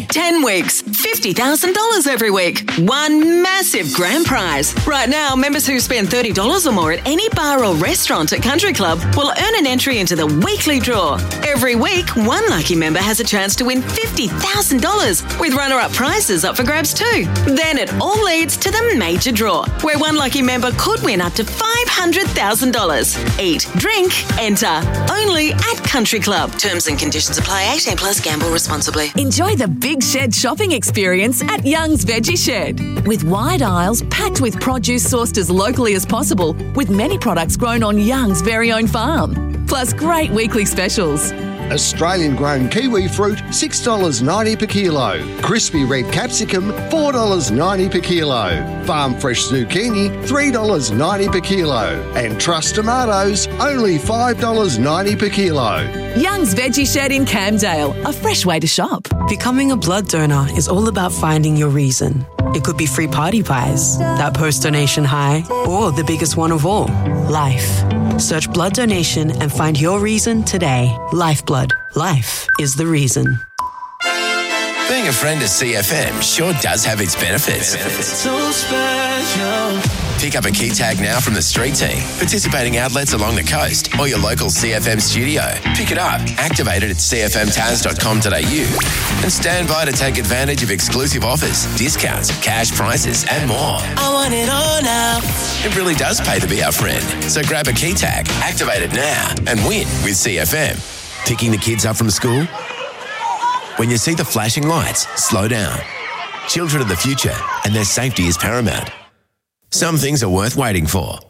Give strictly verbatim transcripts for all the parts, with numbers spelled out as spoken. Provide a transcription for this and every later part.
ten weeks, fifty thousand dollars every week. One massive grand prize. Right now, members who spend thirty dollars or more at any bar or restaurant at Country Club will earn an entry into the weekly draw. Every week, one lucky member has a chance to win fifty thousand dollars, with runner-up prizes up for grabs too. Then it all leads to the major draw, where one lucky member could win up to five hundred thousand dollars. Eat, drink, enter. Only at Country Club. Terms and conditions apply. eighteen plus. Gamble responsibly. Enjoy the Big Shed shopping experience at Young's Veggie Shed. With wide aisles packed with produce sourced as locally as possible, with many products grown on Young's very own farm. Plus great weekly specials. Australian-grown kiwi fruit, six dollars ninety per kilo. Crispy red capsicum, four dollars ninety per kilo. Farm fresh zucchini, three dollars ninety per kilo. And Trust tomatoes, only five dollars ninety per kilo. Young's Veggie Shed in Camdale, a fresh way to shop. Becoming a blood donor is all about finding your reason. It could be free party pies, that post-donation high, or the biggest one of all, life. Search blood donation and find your reason today. Lifeblood. Life is the reason. Being a friend of C F M sure does have its benefits. So special. Pick up a key tag now from the street team, participating outlets along the coast, or your local C F M studio. Pick it up, activate it at c f m taz dot com dot a u, and stand by to take advantage of exclusive offers, discounts, cash prizes, and more. I want it all now. It really does pay to be our friend. So grab a key tag, activate it now, and win with C F M. Picking the kids up from school? When you see the flashing lights, slow down. Children are the future, and their safety is paramount. Some things are worth waiting for.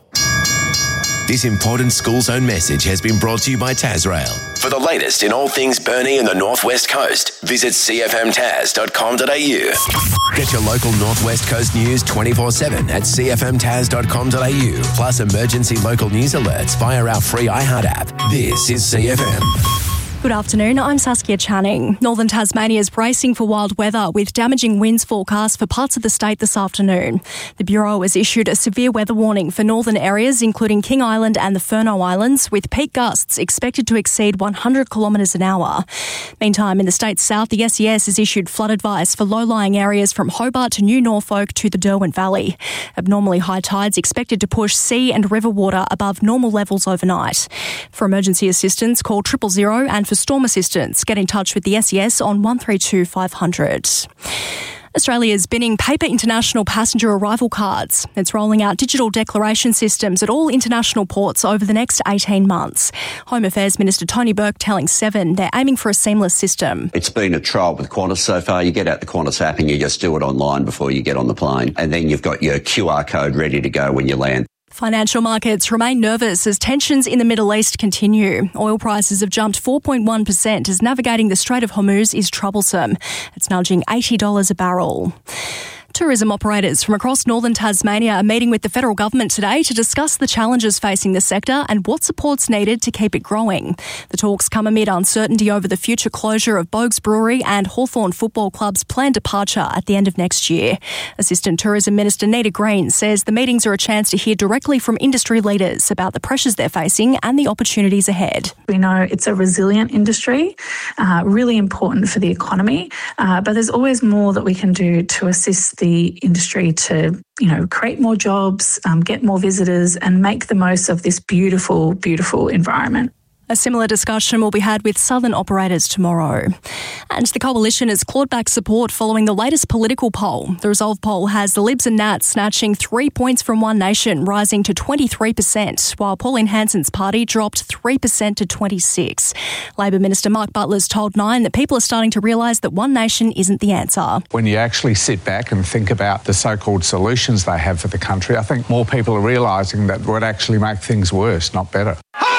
This important school zone message has been brought to you by Tasrail. For the latest in all things Burnie and the North West Coast, visit c f m taz dot com dot a u. Get your local North West Coast news twenty-four seven at c f m taz dot com dot a u, plus emergency local news alerts via our free iHeart app. This is C F M. Good afternoon, I'm Saskia Channing. Northern Tasmania is bracing for wild weather with damaging winds forecast for parts of the state this afternoon. The Bureau has issued a severe weather warning for northern areas including King Island and the Furneaux Islands, with peak gusts expected to exceed one hundred kilometres an hour. Meantime, in the state's south, the S E S has issued flood advice for low-lying areas from Hobart to New Norfolk to the Derwent Valley. Abnormally high tides expected to push sea and river water above normal levels overnight. For emergency assistance, call triple zero, and for storm assistance, get in touch with the S E S on one three two five hundred. Australia's binning paper international passenger arrival cards. It's rolling out digital declaration systems at all international ports over the next eighteen months. Home Affairs Minister Tony Burke telling Seven they're aiming for a seamless system. It's been a trial with Qantas so far. You get out the Qantas app and you just do it online before you get on the plane. And then you've got your Q R code ready to go when you land. Financial markets remain nervous as tensions in the Middle East continue. Oil prices have jumped four point one percent as navigating the Strait of Hormuz is troublesome. It's nudging eighty dollars a barrel. Tourism operators from across northern Tasmania are meeting with the federal government today to discuss the challenges facing the sector and what support's needed to keep it growing. The talks come amid uncertainty over the future closure of Bogues Brewery and Hawthorn Football Club's planned departure at the end of next year. Assistant Tourism Minister Nita Green says the meetings are a chance to hear directly from industry leaders about the pressures they're facing and the opportunities ahead. We know it's a resilient industry, uh, really important for the economy, uh, but there's always more that we can do to assist the industry to, you know, create more jobs, um, get more visitors and make the most of this beautiful, beautiful environment. A similar discussion will be had with Southern operators tomorrow. And the Coalition has clawed back support following the latest political poll. The Resolve poll has the Libs and Nats snatching three points from One Nation, rising to twenty-three percent, while Pauline Hanson's party dropped three percent to twenty-six percent. Labor Minister Mark Butler's told Nine that people are starting to realise that One Nation isn't the answer. When you actually sit back and think about the so-called solutions they have for the country, I think more people are realising that would actually make things worse, not better.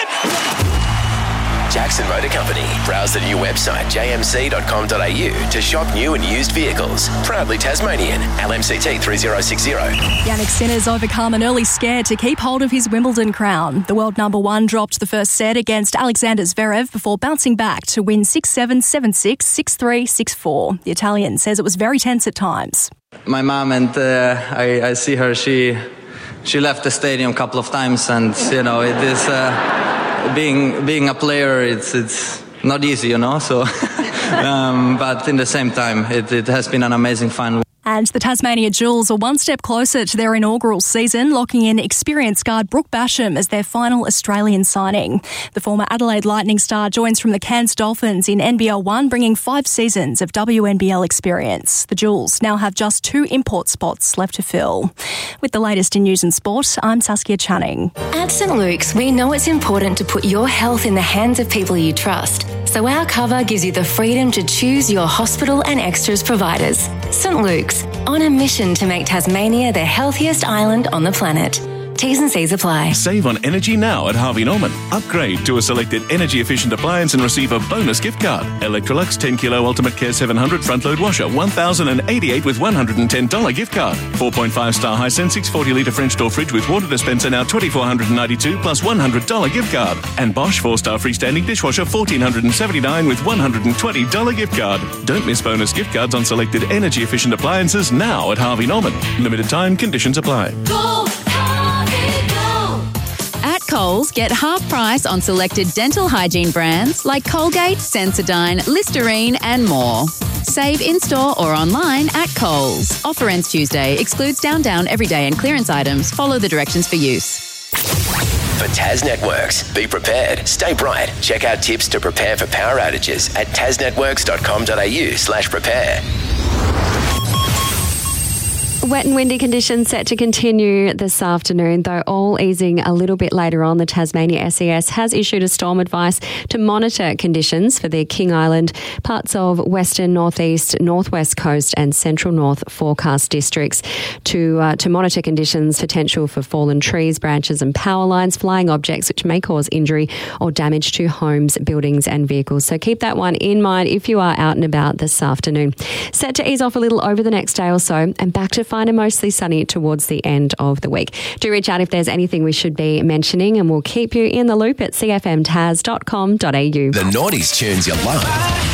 Jackson Motor Company. Browse the new website j m c dot com dot a u to shop new and used vehicles. Proudly Tasmanian. L M C T three zero six zero. Jannik Sinner's overcome an early scare to keep hold of his Wimbledon crown. The world number one dropped the first set against Alexander Zverev before bouncing back to win six seven, seven six, six three, six four. The Italian says it was very tense at times. My mom and uh, I, I see her, she she left the stadium a couple of times, and, you know, it is... Uh, Being being a player, it's it's not easy, you know. So um, but in the same time, it, it has been an amazing final. And the Tasmania Jewels are one step closer to their inaugural season, locking in experienced guard Brooke Basham as their final Australian signing. The former Adelaide Lightning star joins from the Cairns Dolphins in N B L one, bringing five seasons of W N B L experience. The Jewels now have just two import spots left to fill. With the latest in news and sport, I'm Saskia Channing. At St Luke's, we know it's important to put your health in the hands of people you trust. So our cover gives you the freedom to choose your hospital and extras providers. St Luke's, on a mission to make Tasmania the healthiest island on the planet. T's and C's apply. Save on energy now at Harvey Norman. Upgrade to a selected energy-efficient appliance and receive a bonus gift card. Electrolux ten kilo Ultimate Care seven hundred front-load washer, one thousand eighty-eight with one hundred ten dollars gift card. four point five star Hisense six hundred forty litre French door fridge with water dispenser now two thousand four hundred ninety-two dollars plus one hundred dollars gift card. And Bosch four star freestanding dishwasher one thousand four hundred seventy-nine dollars with one hundred twenty dollars gift card. Don't miss bonus gift cards on selected energy-efficient appliances now at Harvey Norman. Limited time, conditions apply. Go! At Coles, get half price on selected dental hygiene brands like Colgate, Sensodyne, Listerine and more. Save in-store or online at Coles. Offer ends Tuesday. Excludes Down Down, Everyday and clearance items. Follow the directions for use. For Tas Networks, be prepared, stay bright. Check out tips to prepare for power outages at tasnetworks.com.au slash prepare. Wet and windy conditions set to continue this afternoon, though all easing a little bit later on. The Tasmania S E S has issued a storm advice to monitor conditions for the King Island, parts of western, northeast, northwest coast and central north forecast districts to uh, to monitor conditions, potential for fallen trees, branches and power lines, flying objects which may cause injury or damage to homes, buildings and vehicles. So keep that one in mind if you are out and about this afternoon. Set to ease off a little over the next day or so and back to fine and mostly sunny towards the end of the week. Do reach out if there's anything we should be mentioning and we'll keep you in the loop at c f m tas dot com dot a u. The Naughties tunes you love.